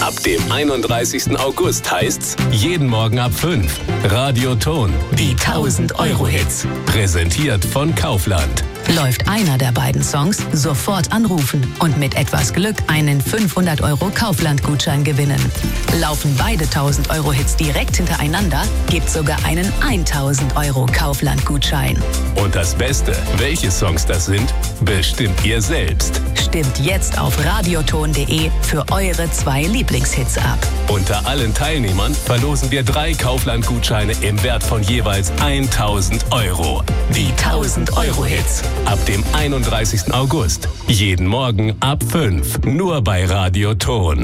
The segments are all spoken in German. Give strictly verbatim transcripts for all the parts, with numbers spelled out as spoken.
Ab dem einunddreißigsten August heißt's jeden Morgen ab fünf. Radio Ton, die tausend-Euro-Hits. Präsentiert von Kaufland. Läuft einer der beiden Songs, sofort anrufen und mit etwas Glück einen fünfhundert Euro Kaufland-Gutschein gewinnen. Laufen beide tausend-Euro-Hits direkt hintereinander, gibt's sogar einen tausend Euro Kaufland-Gutschein. Und das Beste, welche Songs das sind, bestimmt ihr selbst. Stimmt jetzt auf radioton punkt de für eure zwei Lieblingshits ab. Unter allen Teilnehmern verlosen wir drei Kaufland-Gutscheine im Wert von jeweils tausend Euro. Die tausend-Euro-Hits. Ab dem einunddreißigsten August. Jeden Morgen ab fünf. Nur bei Radio Ton.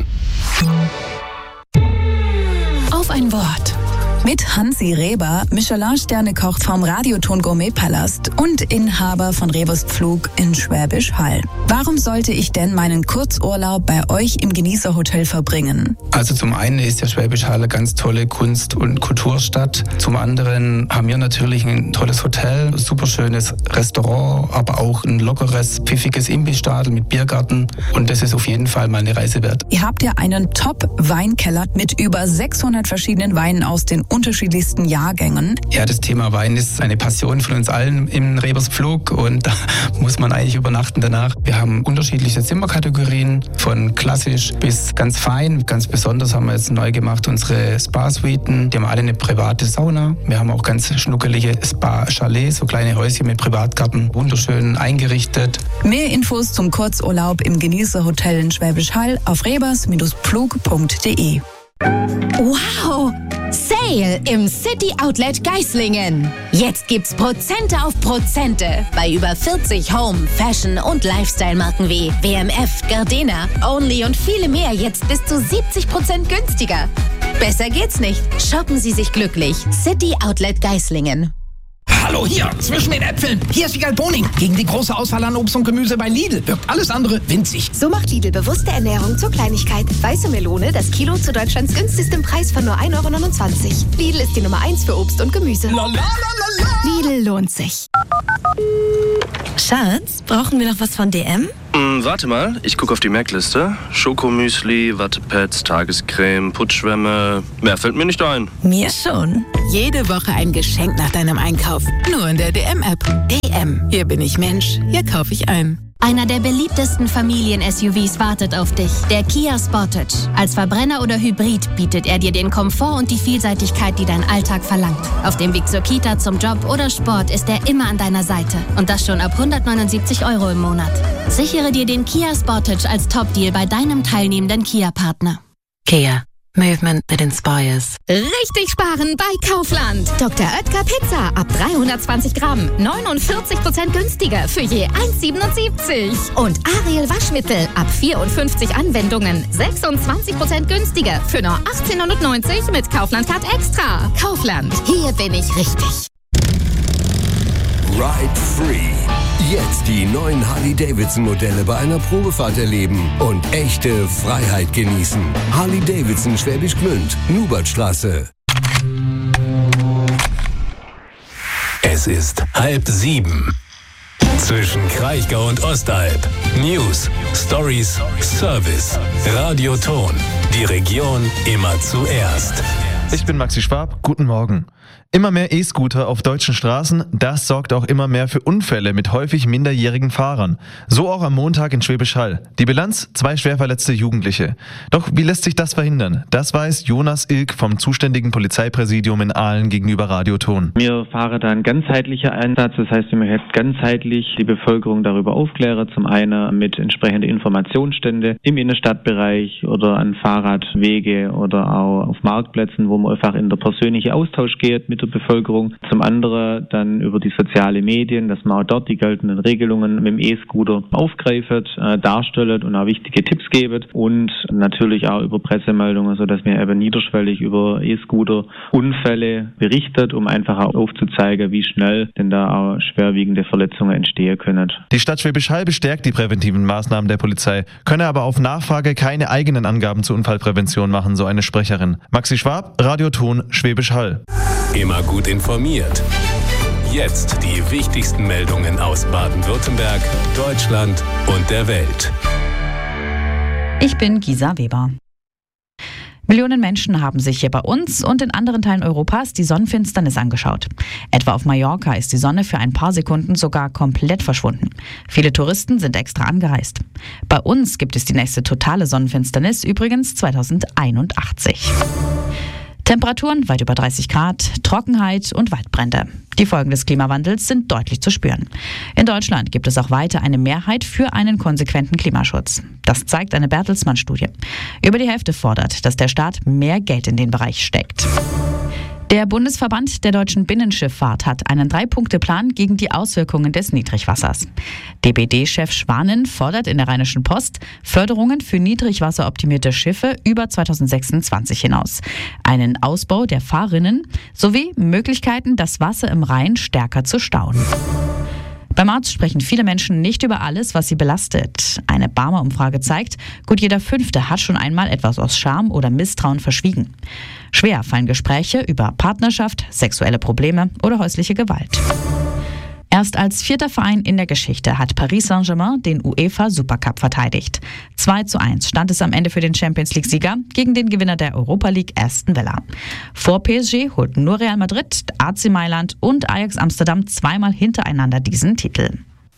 Auf ein Wort. Mit Hansi Reber, Michelin-Sterne-Koch vom Radioton Gourmet-Palast und Inhaber von Rebers Pflug in Schwäbisch Hall. Warum sollte ich denn meinen Kurzurlaub bei euch im Genießerhotel verbringen? Also zum einen ist der Schwäbisch Hall eine ganz tolle Kunst- und Kulturstadt. Zum anderen haben wir natürlich ein tolles Hotel, ein super schönes Restaurant, aber auch ein lockeres, pfiffiges Imbissstadel mit Biergarten. Und das ist auf jeden Fall mal eine Reise wert. Ihr habt ja einen Top-Weinkeller mit über sechshundert verschiedenen Weinen aus den unterschiedlichsten Jahrgängen. Ja, das Thema Wein ist eine Passion von uns allen im Rebers Pflug und da muss man eigentlich übernachten danach. Wir haben unterschiedliche Zimmerkategorien, von klassisch bis ganz fein. Ganz besonders haben wir jetzt neu gemacht unsere Spa-Suiten. Die haben alle eine private Sauna. Wir haben auch ganz schnuckelige Spa-Chalets, so kleine Häuschen mit Privatgarten, wunderschön eingerichtet. Mehr Infos zum Kurzurlaub im Genießerhotel in Schwäbisch Hall auf rebers Pflug punkt de. Wow! Sale im City Outlet Geislingen. Jetzt gibt's Prozente auf Prozente bei über vierzig Home, Fashion und Lifestyle-Marken wie W M F, Gardena, Only und viele mehr jetzt bis zu siebzig Prozent günstiger. Besser geht's nicht. Shoppen Sie sich glücklich. City Outlet Geislingen. Hallo hier, zwischen den Äpfeln. Hier ist Wiegald Boning. Gegen die große Auswahl an Obst und Gemüse bei Lidl wirkt alles andere winzig. So macht Lidl bewusste Ernährung zur Kleinigkeit. Weiße Melone, das Kilo zu Deutschlands günstigstem Preis von nur ein Euro neunundzwanzig. Lidl ist die Nummer eins für Obst und Gemüse. La, la, la, la, la. Lidl lohnt sich. Schatz, brauchen wir noch was von D M? Hm, warte mal, ich gucke auf die Merkliste. Schokomüsli, Wattepads, Tagescreme, Putzschwämme. Mehr fällt mir nicht ein. Mir schon. Jede Woche ein Geschenk nach deinem Einkauf. Nur in der D M-App. D M. Hier bin ich Mensch. Hier kaufe ich ein. Einer der beliebtesten Familien-S U Vs wartet auf dich. Der Kia Sportage. Als Verbrenner oder Hybrid bietet er dir den Komfort und die Vielseitigkeit, die dein Alltag verlangt. Auf dem Weg zur Kita, zum Job oder Sport ist er immer an deiner Seite. Und das schon ab hundertneunundsiebzig Euro im Monat. Sichere dir den Kia Sportage als Top-Deal bei deinem teilnehmenden Kia-Partner. Kia. Movement that inspires. Richtig sparen bei Kaufland. Doktor Oetker Pizza ab dreihundertzwanzig Gramm. neunundvierzig Prozent günstiger für je eins Euro siebenundsiebzig. Und Ariel Waschmittel ab vierundfünfzig Anwendungen. sechsundzwanzig Prozent günstiger für nur achtzehnhundertneunzig mit Kaufland Card Extra. Kaufland. Hier bin ich richtig. Ride Free. Jetzt die neuen Harley-Davidson-Modelle bei einer Probefahrt erleben und echte Freiheit genießen. Harley-Davidson Schwäbisch Gmünd, Nubertstraße. Es ist halb sieben. Zwischen Kraichgau und Ostalb. News, Stories, Service. Radio Ton. Die Region immer zuerst. Ich bin Maxi Schwab, guten Morgen. Immer mehr E-Scooter auf deutschen Straßen, das sorgt auch immer mehr für Unfälle mit häufig minderjährigen Fahrern. So auch am Montag in Schwäbisch Hall. Die Bilanz, zwei schwer verletzte Jugendliche. Doch wie lässt sich das verhindern? Das weiß Jonas Ilk vom zuständigen Polizeipräsidium in Aalen gegenüber Radio Ton. Wir fahren da einen ganzheitlichen Einsatz, das heißt, wir möchten ganzheitlich die Bevölkerung darüber aufklären. Zum einen mit entsprechenden Informationsstände im Innenstadtbereich oder an Fahrradwege oder auch auf Marktplätzen, wo man einfach in der persönliche Austausch geht mit der Bevölkerung. Zum anderen dann über die sozialen Medien, dass man auch dort die geltenden Regelungen mit dem E-Scooter aufgreift, äh, darstellt und auch wichtige Tipps gibt und natürlich auch über Pressemeldungen, sodass wir eben niederschwellig über E-Scooter-Unfälle berichtet, um einfach auch aufzuzeigen, wie schnell denn da auch schwerwiegende Verletzungen entstehen können. Die Stadt Schwäbisch Hall bestärkt die präventiven Maßnahmen der Polizei, könne aber auf Nachfrage keine eigenen Angaben zur Unfallprävention machen, so eine Sprecherin. Maxi Schwab, Radio Ton, Schwäbisch Hall. Immer gut informiert. Jetzt die wichtigsten Meldungen aus Baden-Württemberg, Deutschland und der Welt. Ich bin Gisa Weber. Millionen Menschen haben sich hier bei uns und in anderen Teilen Europas die Sonnenfinsternis angeschaut. Etwa auf Mallorca ist die Sonne für ein paar Sekunden sogar komplett verschwunden. Viele Touristen sind extra angereist. Bei uns gibt es die nächste totale Sonnenfinsternis übrigens zweitausendeinundachtzig. Temperaturen weit über dreißig Grad, Trockenheit und Waldbrände. Die Folgen des Klimawandels sind deutlich zu spüren. In Deutschland gibt es auch weiter eine Mehrheit für einen konsequenten Klimaschutz. Das zeigt eine Bertelsmann-Studie. Über die Hälfte fordert, dass der Staat mehr Geld in den Bereich steckt. Der Bundesverband der deutschen Binnenschifffahrt hat einen Drei-Punkte-Plan gegen die Auswirkungen des Niedrigwassers. D B D-Chef Schwanen fordert in der Rheinischen Post Förderungen für niedrigwasseroptimierte Schiffe über zweitausendsechsundzwanzig hinaus, einen Ausbau der Fahrrinnen sowie Möglichkeiten, das Wasser im Rhein stärker zu stauen. Beim Arzt sprechen viele Menschen nicht über alles, was sie belastet. Eine Barmer-Umfrage zeigt, gut jeder Fünfte hat schon einmal etwas aus Scham oder Misstrauen verschwiegen. Schwer fallen Gespräche über Partnerschaft, sexuelle Probleme oder häusliche Gewalt. Erst als vierter Verein in der Geschichte hat Paris Saint-Germain den UEFA Supercup verteidigt. zwei zu eins stand es am Ende für den Champions-League-Sieger gegen den Gewinner der Europa League Aston Villa. Vor P S G holten nur Real Madrid, A C Mailand und Ajax Amsterdam zweimal hintereinander diesen Titel.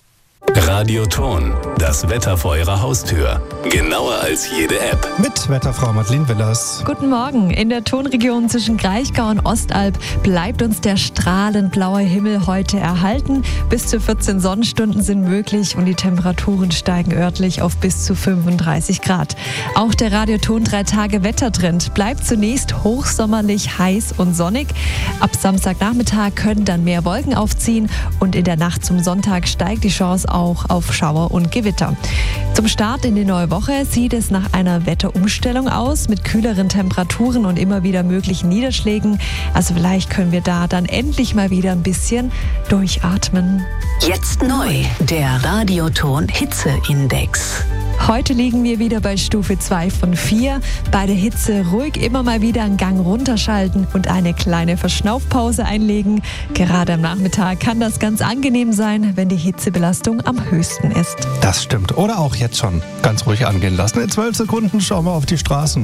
Radioton, das Wetter vor Ihrer Haustür. Genauer als jede App. Mit Wetterfrau Madeleine Willers. Guten Morgen. In der Tonregion zwischen Kraichgau und Ostalb bleibt uns der strahlend blaue Himmel heute erhalten. Bis zu vierzehn Sonnenstunden sind möglich und die Temperaturen steigen örtlich auf bis zu fünfunddreißig Grad. Auch der Radioton drei Tage Wettertrend bleibt zunächst hochsommerlich, heiß und sonnig. Ab Samstagnachmittag können dann mehr Wolken aufziehen und in der Nacht zum Sonntag steigt die Chance auch auf Schauer und Gewitter. Zum Start in die neue Woche sieht es nach einer Wetterumstellung aus mit kühleren Temperaturen und immer wieder möglichen Niederschlägen. Also vielleicht können wir da dann endlich mal wieder ein bisschen durchatmen. Jetzt neu, der Radioton Hitzeindex. Heute liegen wir wieder bei Stufe zwei von vier. Bei der Hitze ruhig immer mal wieder einen Gang runterschalten und eine kleine Verschnaufpause einlegen. Gerade am Nachmittag kann das ganz angenehm sein, wenn die Hitzebelastung am höchsten ist. Das stimmt. Oder auch jetzt schon ganz ruhig angehen lassen. In zwölf Sekunden schauen wir auf die Straßen.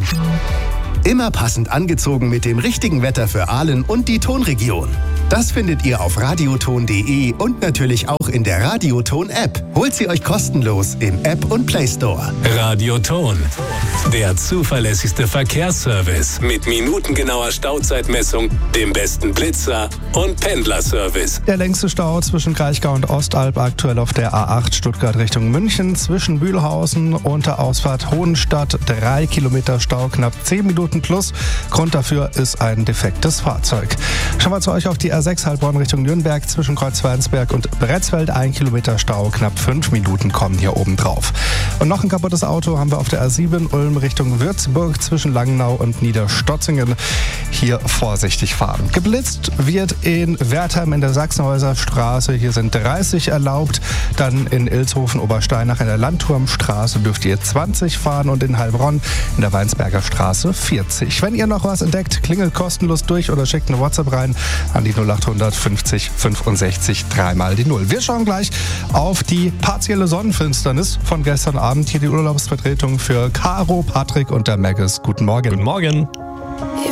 Immer passend angezogen mit dem richtigen Wetter für Aalen und die Tonregion. Das findet ihr auf radioton punkt de und natürlich auch in der Radioton-App. Holt sie euch kostenlos im App und Play Store. Radioton, der zuverlässigste Verkehrsservice mit minutengenauer Stauzeitmessung, dem besten Blitzer und Pendlerservice. Der längste Stau zwischen Kraichgau und Ostalb aktuell auf der A acht Stuttgart Richtung München zwischen Bühlhausen und der Ausfahrt Hohenstadt. Drei Kilometer Stau, knapp zehn Minuten plus. Grund dafür ist ein defektes Fahrzeug. Schauen wir zu euch auf die A sechs Heilbronn Richtung Nürnberg zwischen Kreuzweinsberg und Bretzfeld. Ein Kilometer Stau, knapp fünf Minuten kommen hier oben drauf. Und noch ein kaputtes Auto haben wir auf der A sieben Ulm Richtung Würzburg zwischen Langnau und Niederstotzingen. Hier vorsichtig fahren. Geblitzt wird in Wertheim in der Sachsenhäuser Straße. Hier sind dreißig erlaubt. Dann in Ilshofen Obersteinach in der Landturmstraße dürft ihr zwanzig fahren und in Heilbronn in der Weinsberger Straße vierzig. Wenn ihr noch was entdeckt, klingelt kostenlos durch oder schickt eine WhatsApp rein an die null acht hundert fünfzig fünfundsechzig dreimal die Null. Wir schauen gleich auf die partielle Sonnenfinsternis von gestern Abend. Hier die Urlaubsvertretung für Caro, Patrick und der Maggis. Guten Morgen. Guten Morgen.